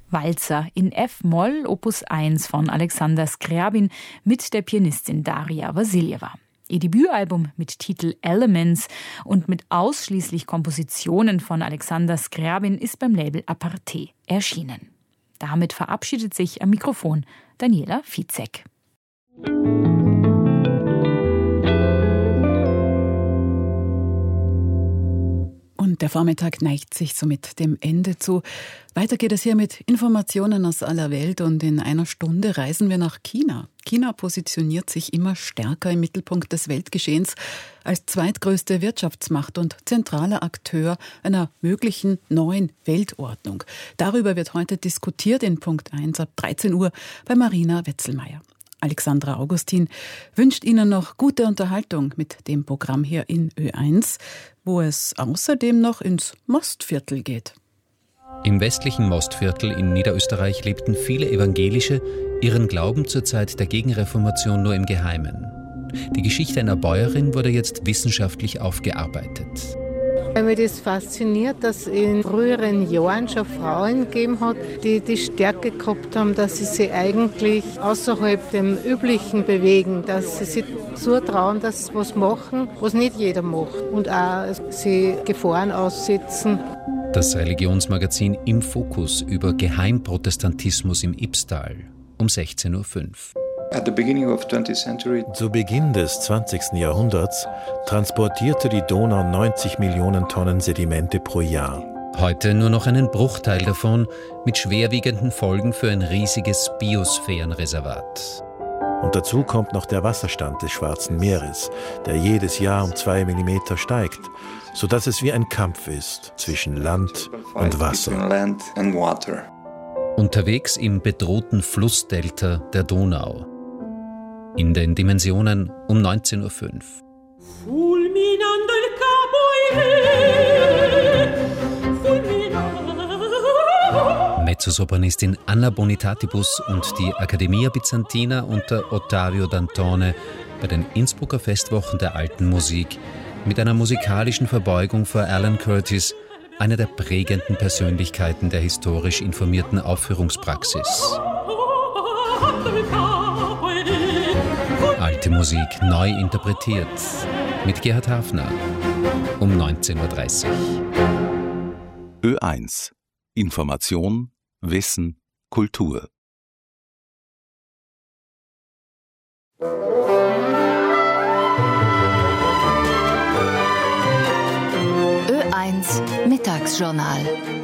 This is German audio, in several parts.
Walzer in F-Moll, Opus 1 von Alexander Skrjabin mit der Pianistin Daria Vasiljewa. Ihr Debütalbum mit Titel Elements und mit ausschließlich Kompositionen von Alexander Skrjabin ist beim Label Aparté erschienen. Damit verabschiedet sich am Mikrofon Daniela Fizek. Und der Vormittag neigt sich somit dem Ende zu. Weiter geht es hier mit Informationen aus aller Welt und in einer Stunde reisen wir nach China. China positioniert sich immer stärker im Mittelpunkt des Weltgeschehens als zweitgrößte Wirtschaftsmacht und zentraler Akteur einer möglichen neuen Weltordnung. Darüber wird heute diskutiert in Punkt 1 ab 13 Uhr bei Marina Wetzelmeier. Alexandra Augustin wünscht Ihnen noch gute Unterhaltung mit dem Programm hier in Ö1, wo es außerdem noch ins Mostviertel geht. Im westlichen Mostviertel in Niederösterreich lebten viele Evangelische, ihren Glauben zur Zeit der Gegenreformation nur im Geheimen. Die Geschichte einer Bäuerin wurde jetzt wissenschaftlich aufgearbeitet. Mich das fasziniert, dass es in früheren Jahren schon Frauen gegeben hat, die die Stärke gehabt haben, dass sie sich eigentlich außerhalb dem Üblichen bewegen, dass sie sich zutrauen, dass sie was machen, was nicht jeder macht und auch sie Gefahren aussetzen. Das Religionsmagazin Im Fokus über Geheimprotestantismus im Ybbstal um 16.05 Uhr. Zu Beginn des 20. Jahrhunderts transportierte die Donau 90 Millionen Tonnen Sedimente pro Jahr. Heute nur noch einen Bruchteil davon, mit schwerwiegenden Folgen für ein riesiges Biosphärenreservat. Und dazu kommt noch der Wasserstand des Schwarzen Meeres, der jedes Jahr um 2 Millimeter steigt, sodass es wie ein Kampf ist zwischen Land und Wasser. Unterwegs im bedrohten Flussdelta der Donau. In den Dimensionen um 19.05 Uhr. Mezzosopranistin Anna Bonitatibus und die Accademia Bizantina unter Ottavio Dantone bei den Innsbrucker Festwochen der Alten Musik mit einer musikalischen Verbeugung vor Alan Curtis, einer der prägenden Persönlichkeiten der historisch informierten Aufführungspraxis. Alte Musik neu interpretiert mit Gerhard Hafner um 19.30 Uhr. Ö1 Information, Wissen, Kultur. Ö1 Mittagsjournal.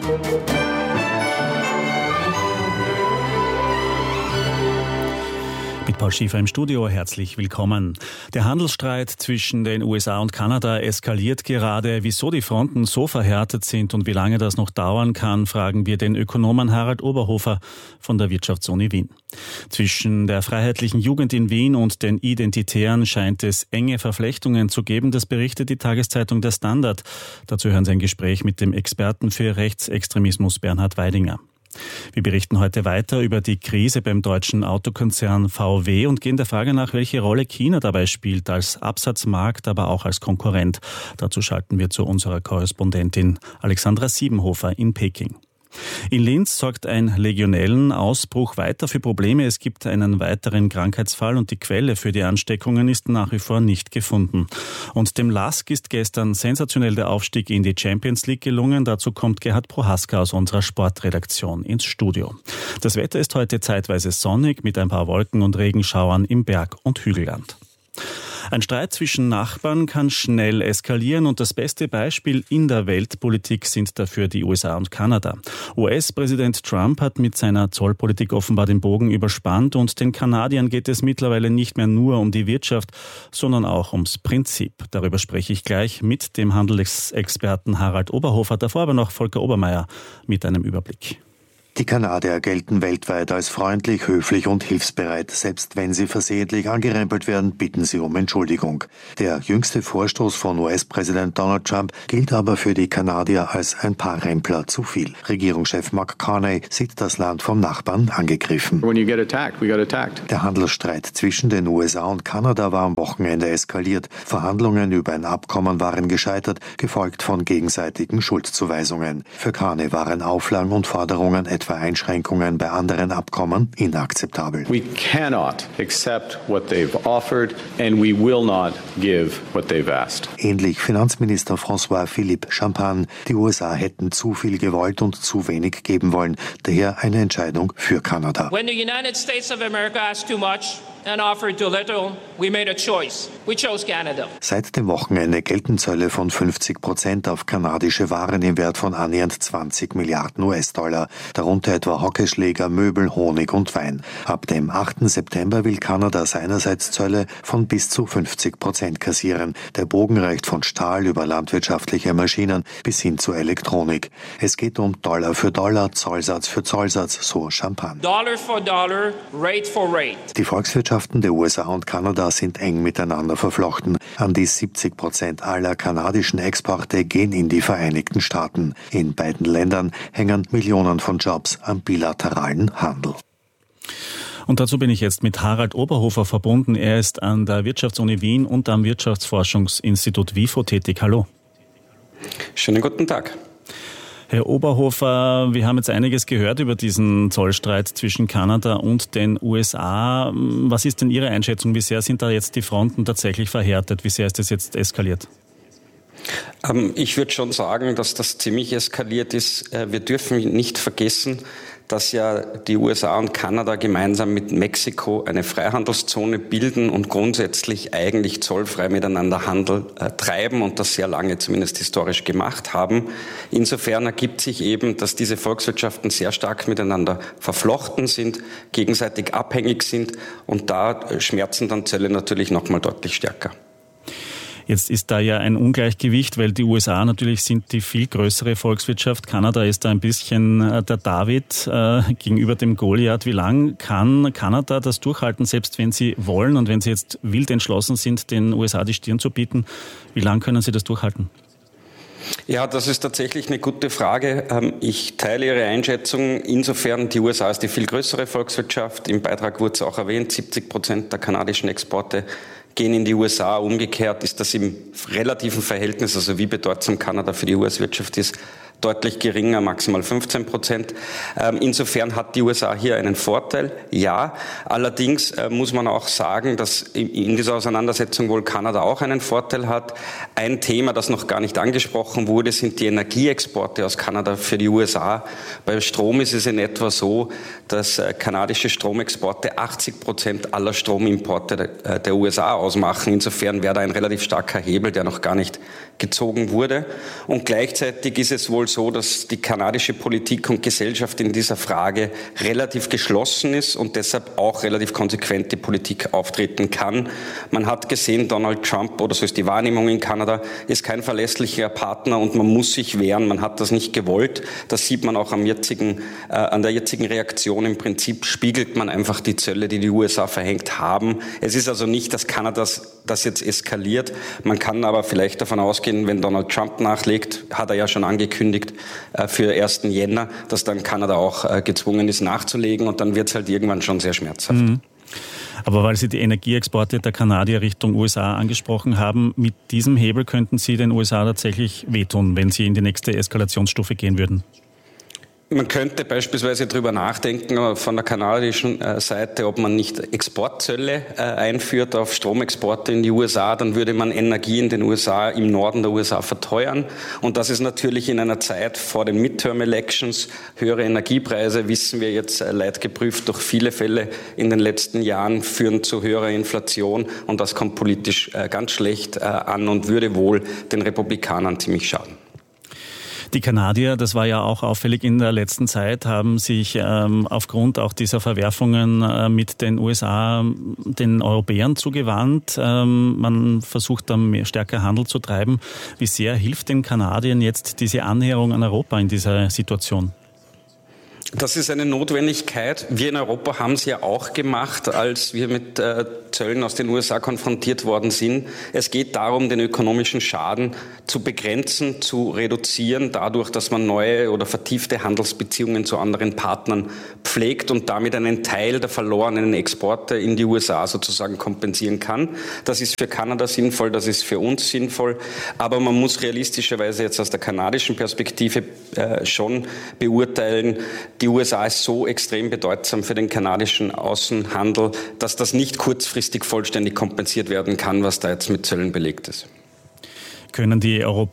Mit Paul Schiefer im Studio, herzlich willkommen. Der Handelsstreit zwischen den USA und Kanada eskaliert gerade. Wieso die Fronten so verhärtet sind und wie lange das noch dauern kann, fragen wir den Ökonomen Harald Oberhofer von der Wirtschaftsuni Wien. Zwischen der Freiheitlichen Jugend in Wien und den Identitären scheint es enge Verflechtungen zu geben. Das berichtet die Tageszeitung Der Standard. Dazu hören Sie ein Gespräch mit dem Experten für Rechtsextremismus Bernhard Weidinger. Wir berichten heute weiter über die Krise beim deutschen Autokonzern VW und gehen der Frage nach, welche Rolle China dabei spielt, als Absatzmarkt, aber auch als Konkurrent. Dazu schalten wir zu unserer Korrespondentin Alexandra Siebenhofer in Peking. In Linz sorgt ein Legionellenausbruch weiter für Probleme. Es gibt einen weiteren Krankheitsfall und die Quelle für die Ansteckungen ist nach wie vor nicht gefunden. Und dem LASK ist gestern sensationell der Aufstieg in die Champions League gelungen. Dazu kommt Gerhard Prohaska aus unserer Sportredaktion ins Studio. Das Wetter ist heute zeitweise sonnig mit ein paar Wolken und Regenschauern im Berg- und Hügelland. Ein Streit zwischen Nachbarn kann schnell eskalieren und das beste Beispiel in der Weltpolitik sind dafür die USA und Kanada. US-Präsident Trump hat mit seiner Zollpolitik offenbar den Bogen überspannt und den Kanadiern geht es mittlerweile nicht mehr nur um die Wirtschaft, sondern auch ums Prinzip. Darüber spreche ich gleich mit dem Handelsexperten Harald Oberhofer, davor aber noch Volker Obermeier mit einem Überblick. Die Kanadier gelten weltweit als freundlich, höflich und hilfsbereit. Selbst wenn sie versehentlich angerempelt werden, bitten sie um Entschuldigung. Der jüngste Vorstoß von US-Präsident Donald Trump gilt aber für die Kanadier als ein paar Rempler zu viel. Regierungschef Mark Carney sieht das Land vom Nachbarn angegriffen. Der Handelsstreit zwischen den USA und Kanada war am Wochenende eskaliert. Verhandlungen über ein Abkommen waren gescheitert, gefolgt von gegenseitigen Schuldzuweisungen. Für Carney waren Auflagen und Forderungen etwa etwa Einschränkungen bei anderen Abkommen, inakzeptabel. We cannot accept what they've offered and we will not give what they've asked. Ähnlich Finanzminister François-Philippe Champagne. Die USA hätten zu viel gewollt und zu wenig geben wollen. Daher eine Entscheidung für Kanada. When the United States of America asked too much and offered too little, we made a choice. We chose Canada. Seit dem Wochenende gelten Zölle von 50% auf kanadische Waren im Wert von annähernd 20 Milliarden US-Dollar, darunter etwa Hockeyschläger, Möbel, Honig und Wein. Ab dem 8. September will Kanada seinerseits Zölle von bis zu 50% kassieren. Der Bogen reicht von Stahl über landwirtschaftliche Maschinen bis hin zu Elektronik. Es geht um Dollar für Dollar, Zollsatz für Zollsatz, so Champagne. Dollar for dollar, rate for rate. Die Volkswirtschaften der USA und Kanada sind eng miteinander verflochten. An die 70% aller kanadischen Exporte gehen in die Vereinigten Staaten. In beiden Ländern hängen Millionen von Jobs am bilateralen Handel. Und dazu bin ich jetzt mit Harald Oberhofer verbunden. Er ist an der Wirtschaftsuni Wien und am Wirtschaftsforschungsinstitut WIFO tätig. Hallo. Schönen guten Tag. Herr Oberhofer, wir haben jetzt einiges gehört über diesen Zollstreit zwischen Kanada und den USA. Was ist denn Ihre Einschätzung? Wie sehr sind da jetzt die Fronten tatsächlich verhärtet? Wie sehr ist das jetzt eskaliert? Ich würde schon sagen, dass das ziemlich eskaliert ist. Wir dürfen nicht vergessen, dass ja die USA und Kanada gemeinsam mit Mexiko eine Freihandelszone bilden und grundsätzlich eigentlich zollfrei miteinander Handel treiben und das sehr lange zumindest historisch gemacht haben. Insofern ergibt sich eben, dass diese Volkswirtschaften sehr stark miteinander verflochten sind, gegenseitig abhängig sind und da schmerzen dann Zölle natürlich nochmal deutlich stärker. Jetzt ist da ja ein Ungleichgewicht, weil die USA natürlich sind die viel größere Volkswirtschaft. Kanada ist da ein bisschen der David gegenüber dem Goliath. Wie lang kann Kanada das durchhalten, selbst wenn sie wollen und wenn sie jetzt wild entschlossen sind, den USA die Stirn zu bieten? Wie lang können sie das durchhalten? Ja, das ist tatsächlich eine gute Frage. Ich teile Ihre Einschätzung. Insofern, die USA ist die viel größere Volkswirtschaft. Im Beitrag wurde es auch erwähnt, 70% der kanadischen Exporte gehen in die USA. Umgekehrt ist das im relativen Verhältnis, also wie bedeutsam Kanada für die US-Wirtschaft ist, deutlich geringer, maximal 15%. Insofern hat die USA hier einen Vorteil, ja. Allerdings muss man auch sagen, dass in dieser Auseinandersetzung wohl Kanada auch einen Vorteil hat. Ein Thema, das noch gar nicht angesprochen wurde, sind die Energieexporte aus Kanada für die USA. Bei Strom ist es in etwa so, dass kanadische Stromexporte 80% aller Stromimporte der USA ausmachen. Insofern wäre da ein relativ starker Hebel, der noch gar nicht gezogen wurde. Und gleichzeitig ist es wohl so, dass die kanadische Politik und Gesellschaft in dieser Frage relativ geschlossen ist und deshalb auch relativ konsequent die Politik auftreten kann. Man hat gesehen, Donald Trump, oder so ist die Wahrnehmung in Kanada, ist kein verlässlicher Partner und man muss sich wehren. Man hat das nicht gewollt. Das sieht man auch an der jetzigen Reaktion. Im Prinzip spiegelt man einfach die Zölle, die die USA verhängt haben. Es ist also nicht, dass Kanada das jetzt eskaliert. Man kann aber vielleicht davon ausgehen, wenn Donald Trump nachlegt, hat er ja schon angekündigt für 1. Jänner, dass dann Kanada auch gezwungen ist nachzulegen und dann wird es halt irgendwann schon sehr schmerzhaft. Mhm. Aber weil Sie die Energieexporte der Kanadier Richtung USA angesprochen haben, mit diesem Hebel könnten Sie den USA tatsächlich wehtun, wenn sie in die nächste Eskalationsstufe gehen würden? Man könnte beispielsweise darüber nachdenken von der kanadischen Seite, ob man nicht Exportzölle einführt auf Stromexporte in die USA. Dann würde man Energie in den USA, im Norden der USA verteuern. Und das ist natürlich in einer Zeit vor den Midterm-Elections. Höhere Energiepreise, wissen wir jetzt leidgeprüft durch viele Fälle in den letzten Jahren, führen zu höherer Inflation. Und das kommt politisch ganz schlecht an und würde wohl den Republikanern ziemlich schaden. Die Kanadier, das war ja auch auffällig in der letzten Zeit, haben sich aufgrund auch dieser Verwerfungen mit den USA den Europäern zugewandt. Man versucht dann stärker Handel zu treiben. Wie sehr hilft den Kanadiern jetzt diese Annäherung an Europa in dieser Situation? Das ist eine Notwendigkeit. Wir in Europa haben es ja auch gemacht, als wir mit Zöllen aus den USA konfrontiert worden sind. Es geht darum, den ökonomischen Schaden zu begrenzen, zu reduzieren, dadurch, dass man neue oder vertiefte Handelsbeziehungen zu anderen Partnern pflegt und damit einen Teil der verlorenen Exporte in die USA sozusagen kompensieren kann. Das ist für Kanada sinnvoll, das ist für uns sinnvoll. Aber man muss realistischerweise jetzt aus der kanadischen Perspektive schon beurteilen, die die USA ist so extrem bedeutsam für den kanadischen Außenhandel, dass das nicht kurzfristig vollständig kompensiert werden kann, was da jetzt mit Zöllen belegt ist. Können die